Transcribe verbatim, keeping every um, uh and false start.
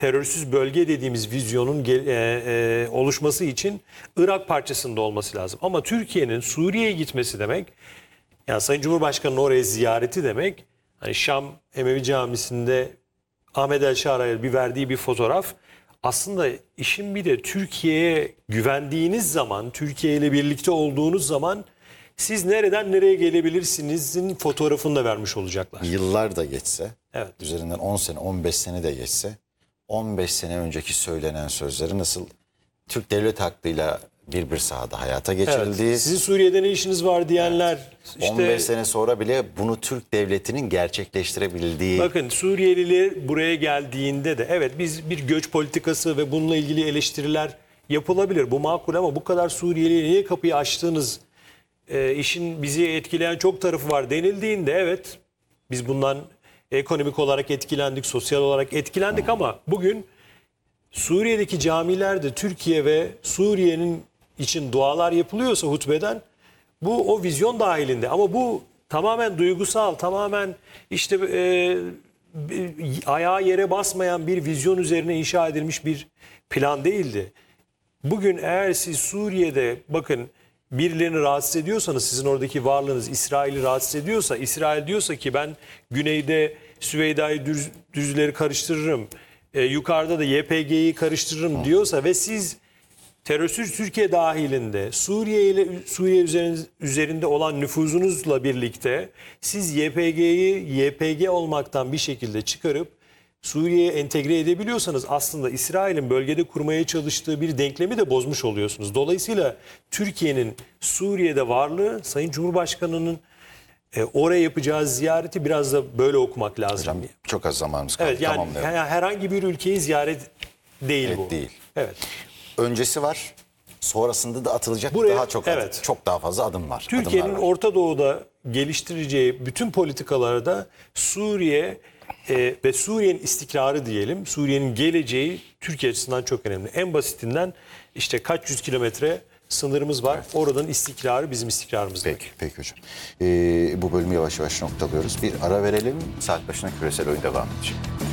terörsüz bölge dediğimiz vizyonun gel, e, e, oluşması için Irak parçasında olması lazım. Ama Türkiye'nin Suriye'ye gitmesi demek, yani Sayın Cumhurbaşkanı'nın oraya ziyareti demek, hani Şam Emevi Camisi'nde Ahmet El Şara'ya bir verdiği bir fotoğraf. Aslında işin bir de Türkiye'ye güvendiğiniz zaman, Türkiye ile birlikte olduğunuz zaman siz nereden nereye gelebilirsinizin fotoğrafını da vermiş olacaklar. Yıllar da geçse, Evet. üzerinden on sene, on beş sene de geçse, on beş sene önceki söylenen sözleri nasıl Türk devlet hakkıyla bir bir sahada hayata geçirildiği, Evet. Sizin Suriye'de ne işiniz var diyenler, işte on beş sene sonra bile bunu Türk devletinin gerçekleştirebildiği. bakın Suriyeliler buraya geldiğinde de evet biz bir göç politikası ve bununla ilgili eleştiriler yapılabilir. Bu makul ama bu kadar Suriyeli'ye niye kapıyı açtığınız, e, işin bizi etkileyen çok tarafı var denildiğinde evet biz bundan ekonomik olarak etkilendik, sosyal olarak etkilendik ama bugün Suriye'deki camilerde Türkiye ve Suriye'nin için dualar yapılıyorsa hutbeden bu o vizyon dahilinde. Ama bu tamamen duygusal, tamamen işte e, ayağı yere basmayan bir vizyon üzerine inşa edilmiş bir plan değildi. Bugün eğer siz Suriye'de bakın birilerini rahatsız ediyorsanız, sizin oradaki varlığınız İsrail'i rahatsız ediyorsa, İsrail diyorsa ki ben güneyde Süveyda'yı düz, düzleri karıştırırım, e, yukarıda da Y P G'yi karıştırırım diyorsa ve siz terörsüz Türkiye dahilinde Suriye ile Suriye üzerinde, üzerinde olan nüfuzunuzla birlikte siz Y P G'yi Y P G olmaktan bir şekilde çıkarıp Suriye'ye entegre edebiliyorsanız aslında İsrail'in bölgede kurmaya çalıştığı bir denklemi de bozmuş oluyorsunuz. Dolayısıyla Türkiye'nin Suriye'de varlığı Sayın Cumhurbaşkanı'nın e, oraya yapacağı ziyareti biraz da böyle okumak lazım. Hocam çok az zamanımız kaldı. Evet, yani Tamamlayalım. her- herhangi bir ülkeyi ziyaret değil Evet, bu. değil. Evet. Öncesi var. Sonrasında da atılacak Buraya- daha çok evet. adım, çok daha fazla adım var. Türkiye'nin adımlar var. Orta Doğu'da geliştireceği bütün politikalarda Suriye e, ve Suriye'nin istikrarı diyelim, Suriye'nin geleceği Türkiye açısından çok önemli. En basitinden işte kaç yüz kilometre sınırımız var. Oradan istikrarı bizim istikrarımız. Peki, peki hocam. Ee, bu bölümü yavaş yavaş noktalıyoruz. Bir ara verelim. Saat başına küresel oyun devam edecek.